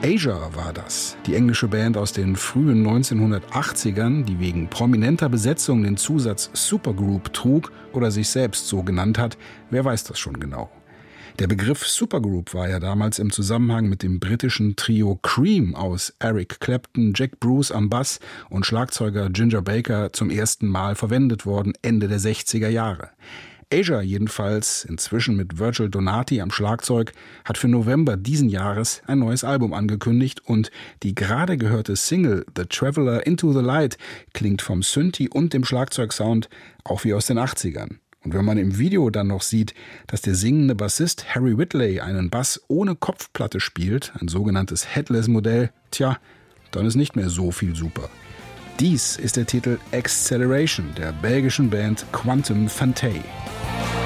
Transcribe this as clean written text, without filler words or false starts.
Asia war das, die englische Band aus den frühen 1980ern, die wegen prominenter Besetzung den Zusatz Supergroup trug oder sich selbst so genannt hat. Wer weiß das schon genau? Der Begriff Supergroup war ja damals im Zusammenhang mit dem britischen Trio Cream aus Eric Clapton, Jack Bruce am Bass und Schlagzeuger Ginger Baker zum ersten Mal verwendet worden, Ende der 60er Jahre. Asia jedenfalls, inzwischen mit Virgil Donati am Schlagzeug, hat für November diesen Jahres ein neues Album angekündigt und die gerade gehörte Single The Traveler Into the Light klingt vom Synthi und dem Schlagzeugsound auch wie aus den 80ern. Und wenn man im Video dann noch sieht, dass der singende Bassist Harry Whitley einen Bass ohne Kopfplatte spielt, ein sogenanntes Headless-Modell, dann ist nicht mehr so viel super. Dies ist der Titel Acceleration der belgischen Band Quantum Fantay.